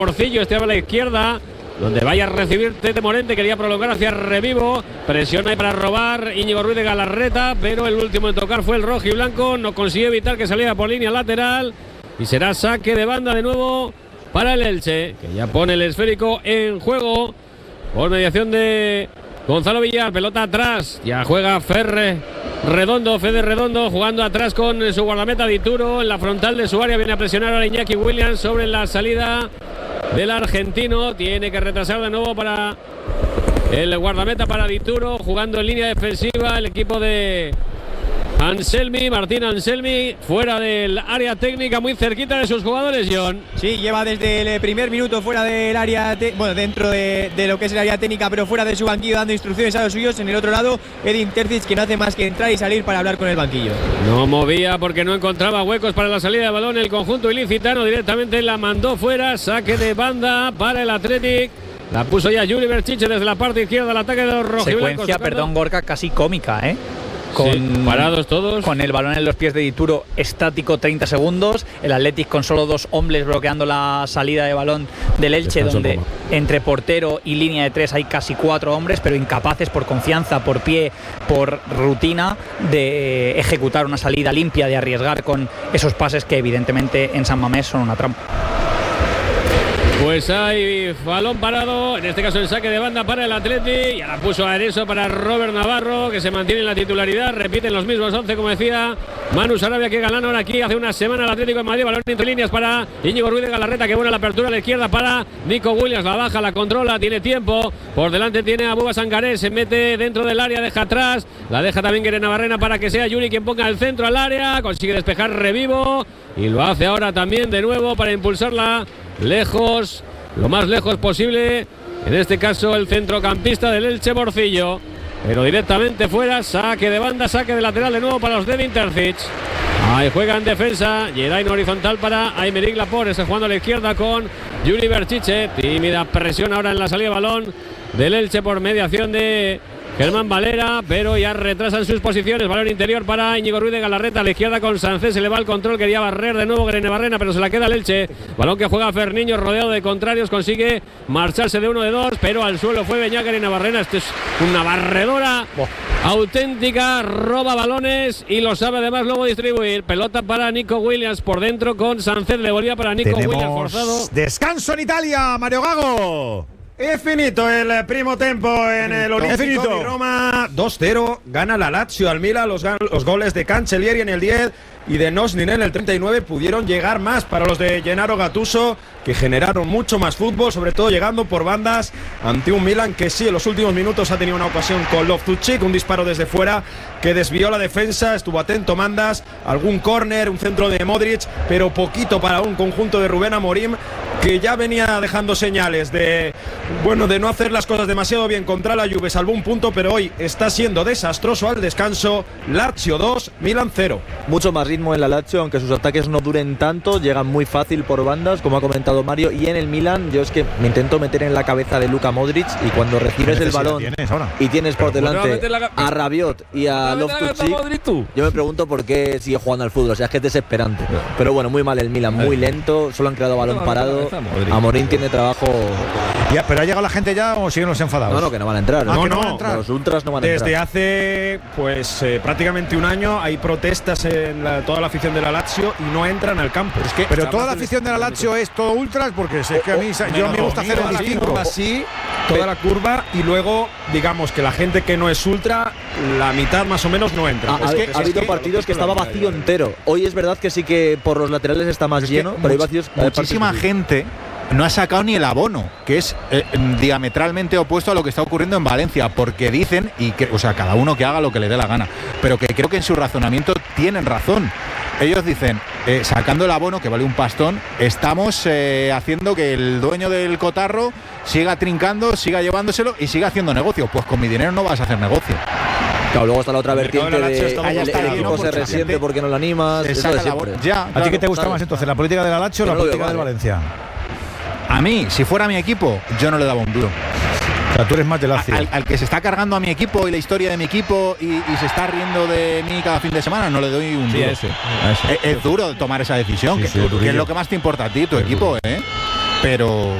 Porcillo, este a la izquierda, donde vaya a recibir Tete Morente, quería prolongar hacia Revivo, presiona ahí para robar Íñigo Ruiz de Galarreta, pero el último en tocar fue el rojiblanco, no consiguió evitar que saliera por línea lateral y será saque de banda de nuevo para el Elche, que ya pone el esférico en juego por mediación de Gonzalo Villar. Pelota atrás, ya juega Fede Redondo jugando atrás con su guardameta Dituro en la frontal de su área, viene a presionar a Iñaki Williams sobre la salida del argentino, tiene que retrasar de nuevo para el guardameta, para Dituro, jugando en línea defensiva el equipo de Martín Anselmi, fuera del área técnica, muy cerquita de sus jugadores, John. Sí, lleva desde el primer minuto fuera del área, dentro de lo que es el área técnica, pero fuera de su banquillo, dando instrucciones a los suyos. En el otro lado, Edin Terzic, que no hace más que entrar y salir para hablar con el banquillo. No movía porque no encontraba huecos para la salida de balón el conjunto ilicitano, directamente la mandó fuera, saque de banda para el Athletic. La puso ya Juli Berchiche desde la parte izquierda del ataque de los rojiblancos. Secuencia, perdón, Gorka, casi cómica, ¿eh? Parados todos, con el balón en los pies de Dituro, estático 30 segundos, el Athletic con solo 2 hombres bloqueando la salida de balón del Elche, donde entre portero y línea de 3 hay casi 4 hombres, pero incapaces por confianza, por pie, por rutina de ejecutar una salida limpia, de arriesgar con esos pases que evidentemente en San Mamés son una trampa. Pues hay balón parado, en este caso el saque de banda para el Atleti, ya la puso a Areso para Robert Navarro, que se mantiene en la titularidad, repiten los mismos 11, como decía Manu Sarabia, que ganaron ahora aquí hace una semana el Atlético de Madrid. Balón entre líneas para Íñigo Ruiz de Galarreta, que buena la apertura a la izquierda para Nico Williams, la baja, la controla, tiene tiempo, por delante tiene a Buba Sangaré, se mete dentro del área, deja atrás, la deja también Guerena Barrena para que sea Yuri quien ponga el centro al área, consigue despejar Revivo y lo hace ahora también de nuevo para impulsarla lejos, lo más lejos posible, en este caso el centrocampista del Elche, Porcillo, pero directamente fuera, saque de banda, saque de lateral de nuevo para los de Edin Terzic. Ahí juega en defensa, Geraint horizontal para Aymeric Laporte, está jugando a la izquierda con Juli Berchiche, tímida presión ahora en la salida de balón del Elche por mediación de Germán Valera, pero ya retrasan sus posiciones. Balón interior para Íñigo Ruiz de Galarreta, a la izquierda con Sánchez, se le va el control, quería barrer de nuevo Guerena Barrena, pero se la queda el Elche. Balón que juega Ferniño rodeado de contrarios, consigue marcharse de 1 de 2, pero al suelo fue Beñat Guerena Barrena. Esto es una barredora auténtica, roba balones y lo sabe además luego distribuir. Pelota para Nico Williams por dentro con Sánchez, le volvía para Nico Williams forzado. Descanso en Italia, Mario Gago. È finito il primo tempo en el Olimpico di Roma. 2-0, gana la Lazio al Milan. Los goles de Cancellieri en el 10 y de Nosnin en el 39 pudieron llegar más para los de Gennaro Gattuso, que generaron mucho más fútbol, sobre todo llegando por bandas ante un Milan que sí, en los últimos minutos ha tenido una ocasión con Loftus-Cheek, un disparo desde fuera que desvió la defensa, estuvo atento Mandas, algún córner, un centro de Modric, pero poquito para un conjunto de Rubén Amorim, que ya venía dejando señales de no hacer las cosas demasiado bien contra la Juve, salvó un punto, pero hoy está siendo desastroso al descanso. Lazio 2, Milan 0. Mucho más ritmo en la Lazio, aunque sus ataques no duren tanto, llegan muy fácil por bandas, como ha comentado Mario, y en el Milan yo es que me intento meter en la cabeza de Luka Modric, y cuando recibes el balón y tienes por delante a Rabiot y a Loftus-Cheek, yo me pregunto por qué sigue jugando al fútbol, o sea, es que es desesperante. Pero bueno, muy mal el Milan, muy lento, solo han creado balón parado. Amorim tiene trabajo. Ya, pero ha llegado la gente ya o siguen los enfadados. No, que no van a entrar. No van a entrar. Los ultras no van a entrar. Desde hace prácticamente un año hay protestas en toda la afición de la Lazio y no entran al campo. Es que pero toda la afición de la Lazio es todo ultras, porque sé que a mí me gusta hacer el distingo. Así, toda la curva, y luego digamos que la gente que no es ultra, la mitad más o menos no entra. Ha habido partidos que estaba vacío entero. Hoy es verdad que sí que por los laterales está más lleno, pero hay vacíos. Muchísima gente no ha sacado ni el abono, que es diametralmente opuesto a lo que está ocurriendo en Valencia, porque dicen, o sea, cada uno que haga lo que le dé la gana, pero que creo que en su razonamiento tienen razón. Ellos dicen, sacando el abono, que vale un pastón, estamos haciendo que el dueño del cotarro siga trincando, siga llevándoselo y siga haciendo negocio. Pues con mi dinero no vas a hacer negocio. Claro, luego está la otra vertiente el equipo se resiente porque no lo animas. ¿A ti qué te gusta más entonces, la política de la Lazio o la política del Valencia? A mí, si fuera mi equipo, yo no le daba un duro. O sea, tú eres más de Lazio. Al que se está cargando a mi equipo y la historia de mi equipo y se está riendo de mí cada fin de semana, no le doy un duro. Es duro tomar esa decisión, que es lo que más te importa a ti, tu equipo, ¿eh? pero